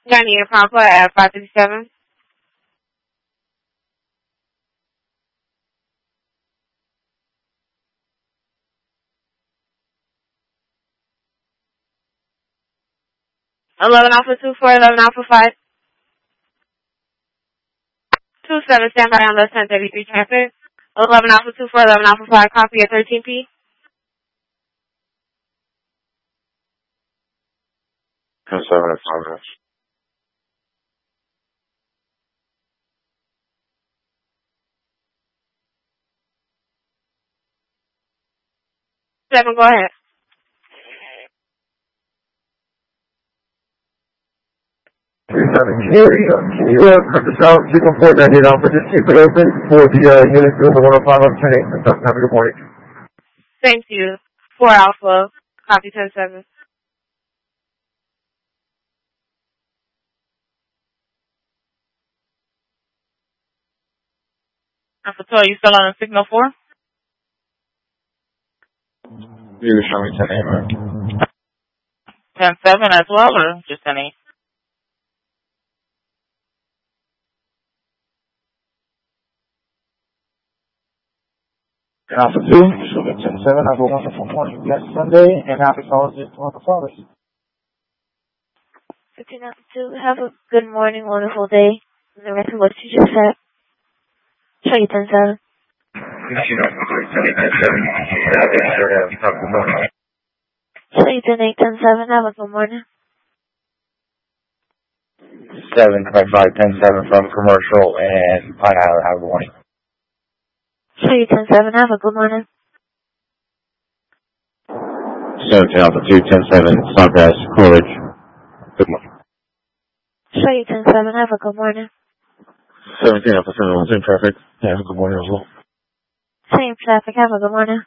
Got your Pampa at 537. Eleven Alpha 24, 11 Alpha 5. 27, stand by on less than 33 traffic. 11 Alpha 24, 11 Alpha 5, copy at 13P. 10-7 at Congress. 7, go ahead. You have the south, you can port that hit off, but just keep it open for the unit doing the 105 up 10. Have a good morning. Thank you. 4 Alpha, copy 10-7. Alpha 12, you still on the signal 4? You can show me 10-8, right? 10-7 as well, or just 10-8? Alpha 2, so that's 10-7, have a wonderful morning next Sunday, and happy holidays to all the fathers. 15 Alpha 2, have a good morning, wonderful day. And the rest of what you just said. Show you 10-7. Show you 10-8, 10-7, have a good morning. 755-10-7 from commercial and Pine Island, have a good morning. Show you 10-7, have a good morning. 17 Alpha 2, 10-7, Sunrise, Coolidge. Good morning. Show you 10-7, have a good morning. 17 Alpha 7, same traffic. Yeah, have a good morning as well. Same traffic, have a good morning.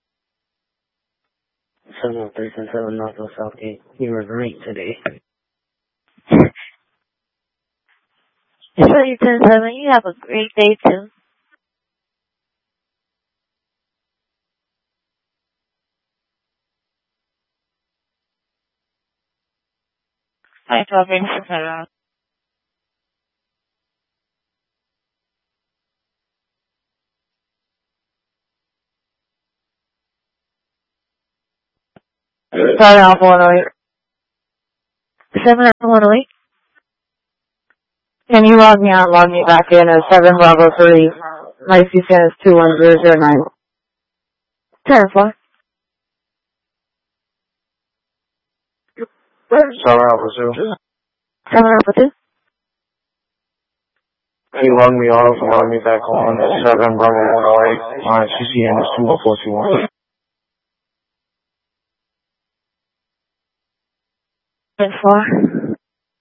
713-7 Northwest Southgate. You were great today. Show you 10-7, you have a great day too. Hi, 12, 86, Sorry, Alpha 108. 7 Alpha 108. Can you log me out, log me back in as 7 Bravo 3. My CCN is 21009. 10-4. 7 Alpha 2. 7 Alpha 2. Can you log me off and log me back on 7 Bravo 108? My CCN is 21421. 10-4.